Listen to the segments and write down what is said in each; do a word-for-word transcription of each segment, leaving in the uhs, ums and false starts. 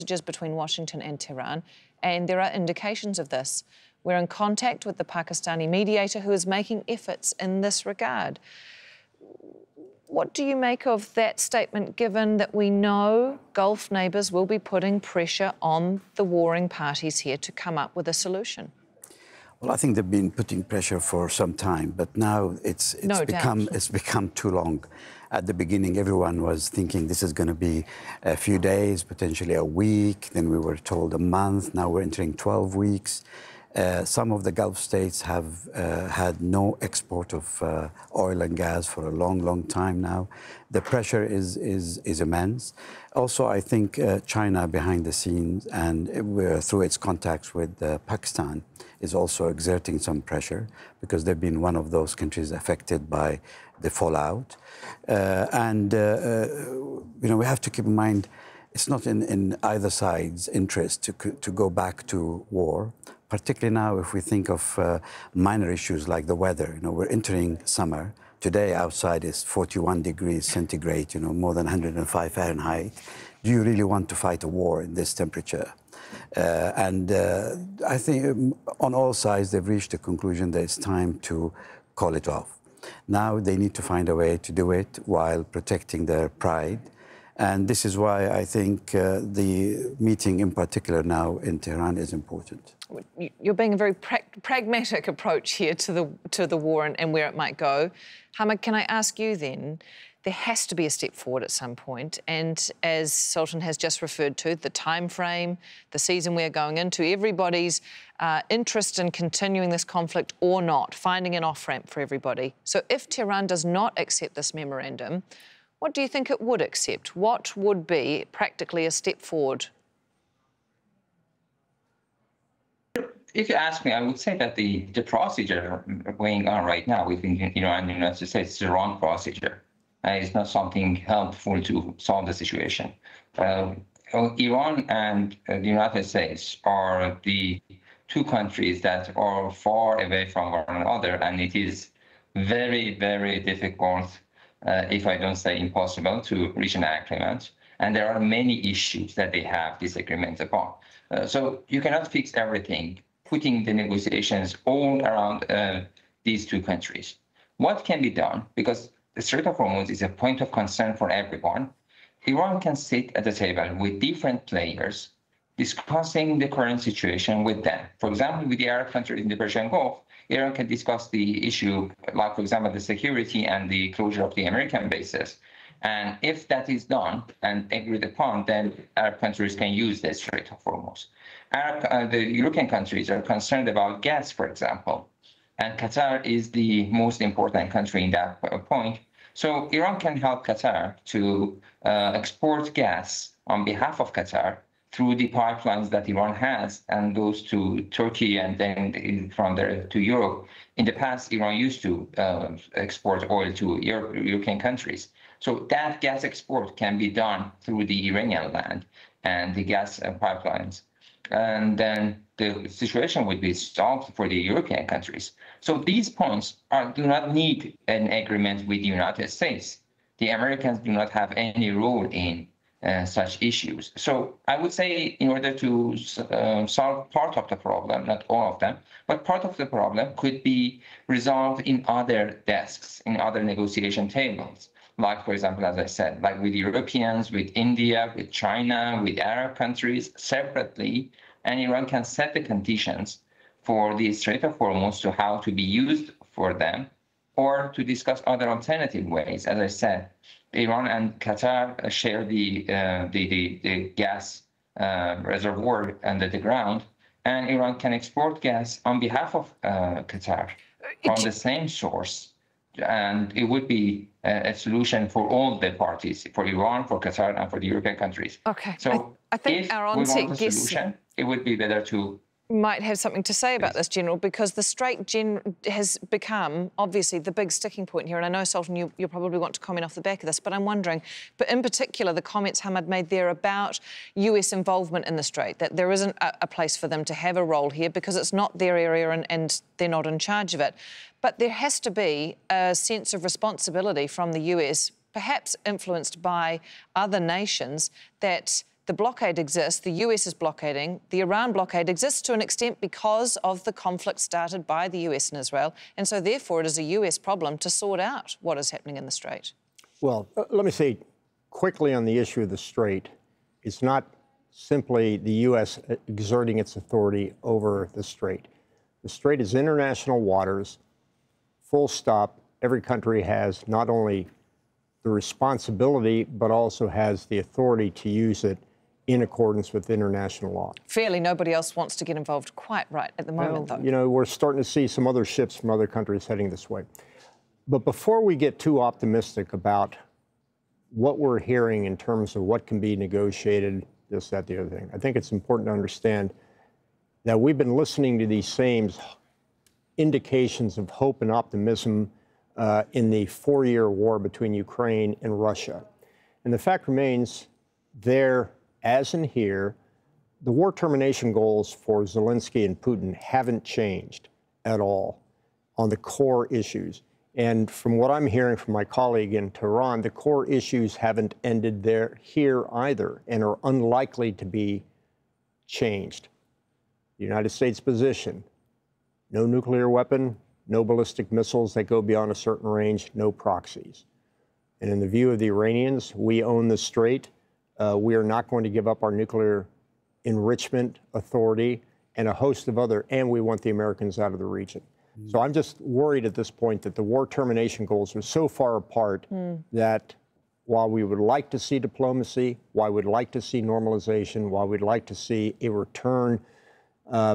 messages between Washington and Tehran, and there are indications of this. We're in contact with the Pakistani mediator who is making efforts in this regard. What do you make of that statement, given that we know Gulf neighbours will be putting pressure on the warring parties here to come up with a solution? Well, I think they've been putting pressure for some time, but now it's, it's, no become, doubt. it's become too long. At the beginning, everyone was thinking this is going to be a few days, potentially a week. Then we were told a month. Now we're entering twelve weeks. Uh, some of the Gulf states have uh, had no export of uh, oil and gas for a long, long time now. The pressure is, is, is immense. Also, I think uh, China behind the scenes and uh, through its contacts with uh, Pakistan is also exerting some pressure because they've been one of those countries affected by the fallout. Uh, and, uh, uh, you know, we have to keep in mind it's not in, in either side's interest to, to go back to war. Particularly now, if we think of uh, minor issues like the weather. You know, we're entering summer. Today, outside is forty-one degrees centigrade, you know, more than one hundred five Fahrenheit. Do you really want to fight a war in this temperature? Uh, and uh, I think um, on all sides, they've reached a conclusion that it's time to call it off. Now they need to find a way to do it while protecting their pride. And this is why I think uh, the meeting in particular now in Tehran is important. You're being a very pra pragmatic approach here to the, to the war and, and where it might go. Hamid, can I ask you then, there has to be a step forward at some point, and as Sultan has just referred to, the time frame, the season we're going into, everybody's uh, interest in continuing this conflict or not, finding an off-ramp for everybody. So if Tehran does not accept this memorandum, what do you think it would accept? What would be practically a step forward? If you ask me, I would say that the, the procedure going on right now between Iran and the United States is the wrong procedure. Uh, it's not something helpful to solve the situation. Uh, Iran and uh, the United States are the two countries that are far away from one another, and it is very, very difficult, uh, if I don't say impossible, to reach an agreement. And there are many issues that they have disagreements upon. Uh, so you cannot fix everything, putting the negotiations all around uh, these two countries. What can be done? Because the Strait of Hormuz is a point of concern for everyone. Iran can sit at the table with different players, discussing the current situation with them. For example, with the Arab countries in the Persian Gulf, Iran can discuss the issue, like, for example, the security and the closure of the American bases. And if that is done and agreed upon, then Arab countries can use the Strait of Hormuz. Arab, uh, the European countries are concerned about gas, for example, and Qatar is the most important country in that point. So Iran can help Qatar to uh, export gas on behalf of Qatar through the pipelines that Iran has and goes to Turkey and then from there to Europe. In the past, Iran used to uh, export oil to Europe, European countries. So that gas export can be done through the Iranian land and the gas uh, pipelines. And then the situation would be solved for the European countries. So these points are, do not need an agreement with the United States. The Americans do not have any role in uh, such issues. So I would say in order to uh, solve part of the problem, not all of them, but part of the problem could be resolved in other desks, in other negotiation tables. Like, for example, as I said, like with Europeans, with India, with China, with Arab countries separately, and Iran can set the conditions for the Strait of Hormuz to how to be used for them, or to discuss other alternative ways. As I said, Iran and Qatar share the, uh, the, the, the gas uh, reservoir under the ground, and Iran can export gas on behalf of uh, Qatar from the same source. And it would be a solution for all the parties, for Iran, for Qatar, and for the European countries. Okay. So I, I think if our we want a guest solution, it would be better to... might have something to say about yes. this, General, because the Strait gen has become, obviously, the big sticking point here. And I know, Sultan, you, you probably want to comment off the back of this, but I'm wondering, but in particular, the comments Hamid made there about U S involvement in the Strait, that there isn't a, a place for them to have a role here because it's not their area and, and they're not in charge of it. But there has to be a sense of responsibility from the U S, perhaps influenced by other nations, that the the blockade exists, the U S is blockading, the Iran blockade exists to an extent because of the conflict started by the U S and Israel, and so therefore it is a U S problem to sort out what is happening in the Strait. Well, uh, let me say quickly on the issue of the Strait, it's not simply the U S exerting its authority over the Strait. The Strait is international waters, full stop. Every country has not only the responsibility, but also has the authority to use it in accordance with international law. Fairly, nobody else wants to get involved quite right at the moment, well, though. You know, we're starting to see some other ships from other countries heading this way. But before we get too optimistic about what we're hearing in terms of what can be negotiated, this, that, the other thing, I think it's important to understand that we've been listening to these same indications of hope and optimism Uh, in the four-year war between Ukraine and Russia. And the fact remains, there, as in here, the war termination goals for Zelensky and Putin haven't changed at all on the core issues. And from what I'm hearing from my colleague in Tehran, the core issues haven't ended there here either and are unlikely to be changed. The United States position, no nuclear weapon, no ballistic missiles that go beyond a certain range, no proxies. And in the view of the Iranians, we own the Strait. Uh, we are not going to give up our nuclear enrichment authority and a host of other, and we want the Americans out of the region. Mm. So I'm just worried at this point that the war termination goals are so far apart mm. that while we would like to see diplomacy, while we'd like to see normalization, while we'd like to see a return uh,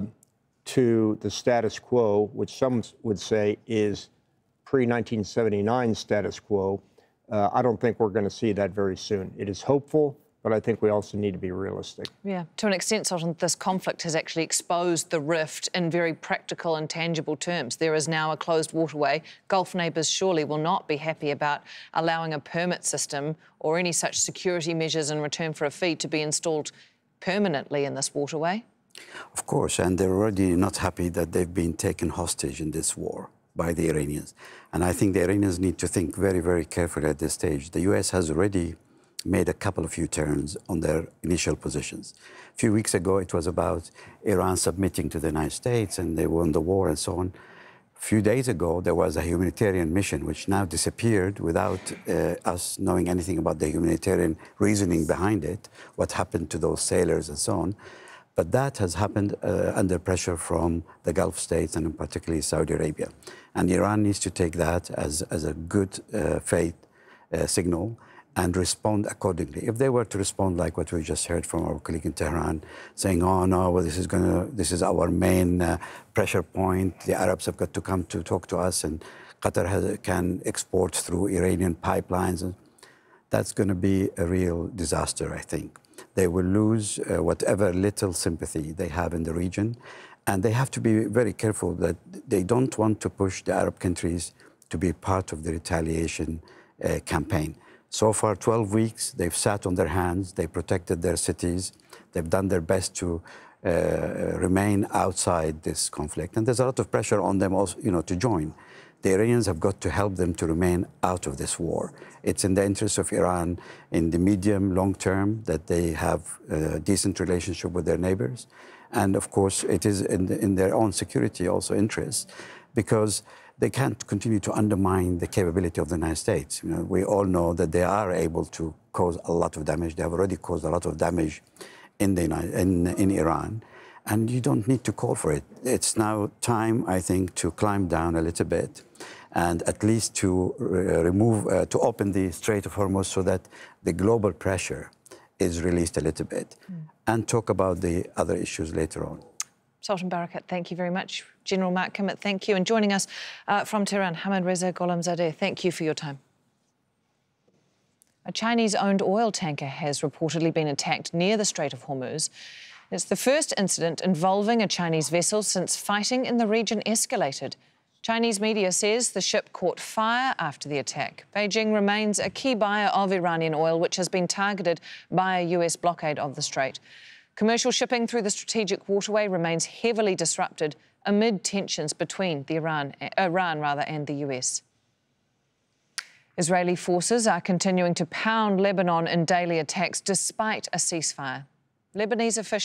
to the status quo, which some would say is pre nineteen seventy-nine status quo, uh, I don't think we're going to see that very soon. It is hopeful, but I think we also need to be realistic. Yeah, to an extent, Sultan, this conflict has actually exposed the rift in very practical and tangible terms. There is now a closed waterway. Gulf neighbours surely will not be happy about allowing a permit system or any such security measures in return for a fee to be installed permanently in this waterway. Of course, and they're already not happy that they've been taken hostage in this war by the Iranians. And I think the Iranians need to think very, very carefully at this stage. The U S has already made a couple of U-turns on their initial positions. A few weeks ago, it was about Iran submitting to the United States and they won the war and so on. A few days ago, there was a humanitarian mission which now disappeared without uh, us knowing anything about the humanitarian reasoning behind it, what happened to those sailors and so on. But that has happened uh, under pressure from the Gulf states and in particularly Saudi Arabia. And Iran needs to take that as, as a good uh, faith uh, signal and respond accordingly. If they were to respond like what we just heard from our colleague in Tehran, saying, oh, no, well, this is gonna, this is our main uh, pressure point, the Arabs have got to come to talk to us, and Qatar has, can export through Iranian pipelines, and that's gonna be a real disaster, I think. They will lose uh, whatever little sympathy they have in the region. And they have to be very careful that they don't want to push the Arab countries to be part of the retaliation uh, campaign. So far, twelve weeks, they've sat on their hands, they protected their cities, they've done their best to uh, remain outside this conflict. And there's a lot of pressure on them also, you know, to join. The Iranians have got to help them to remain out of this war. It's in the interest of Iran in the medium, long term that they have a decent relationship with their neighbors. And of course, it is in, the, in their own security also interest, because they can't continue to undermine the capability of the United States. You know, we all know that they are able to cause a lot of damage. They have already caused a lot of damage in, the, in, in Iran. And you don't need to call for it. It's now time, I think, to climb down a little bit and at least to uh, remove, uh, to open the Strait of Hormuz so that the global pressure is released a little bit, mm. and talk about the other issues later on. Sultan Barakat, thank you very much. General Mark Kimmitt, thank you. And joining us uh, from Tehran, Hamid Reza Gholamzadeh, thank you for your time. A Chinese-owned oil tanker has reportedly been attacked near the Strait of Hormuz. It's the first incident involving a Chinese vessel since fighting in the region escalated. Chinese media says the ship caught fire after the attack. Beijing remains a key buyer of Iranian oil, which has been targeted by a U S blockade of the strait. Commercial shipping through the strategic waterway remains heavily disrupted amid tensions between the Iran, Iran rather, and the U S. Israeli forces are continuing to pound Lebanon in daily attacks despite a ceasefire. Lebanese officials